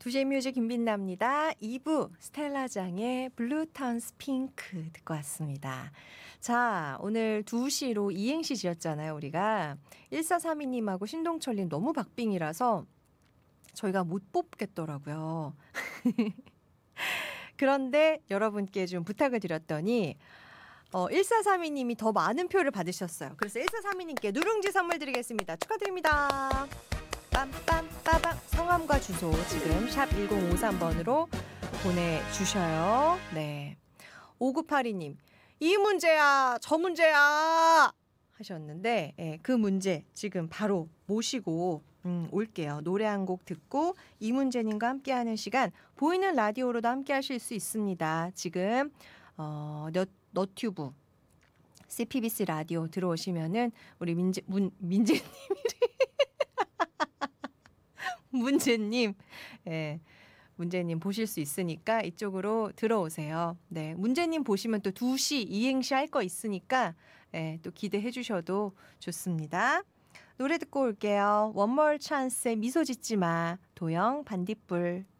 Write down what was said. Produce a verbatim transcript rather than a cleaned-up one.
디제이 뮤직 김빛나입니다. 이 부 스텔라장의 블루턴스 핑크 듣고 왔습니다. 자, 오늘 두 시로 이행시 지었잖아요, 우리가. 일사삼이님하고 신동철님 너무 박빙이라서 저희가 못 뽑겠더라고요. 그런데 여러분께 좀 부탁을 드렸더니 어, 일사삼이님이 더 많은 표를 받으셨어요. 그래서 일사삼이님께 누룽지 선물 드리겠습니다. 축하드립니다. 빰빰빠밤. 성함과 주소 지금 샵 일공오삼 번으로 보내주셔요. 네. 오구팔이님 이 문제야 저 문제야 하셨는데 예, 그 문제 지금 바로 모시고 음, 올게요. 노래 한 곡 듣고 이문재님과 함께하는 시간 보이는 라디오로도 함께하실 수 있습니다. 지금 어, 너, 너튜브 씨피비씨 라디오 들어오시면은 우리 민재, 문, 민재님이 문재님, 예, 문재님 보실 수 있으니까 이쪽으로 들어오세요. 네, 문재님 보시면 또 두 시 이행시 할 거 있으니까 예, 또 기대해 주셔도 좋습니다. 노래 듣고 올게요. One More Chance의 미소 짓지 마. 도영 반딧불.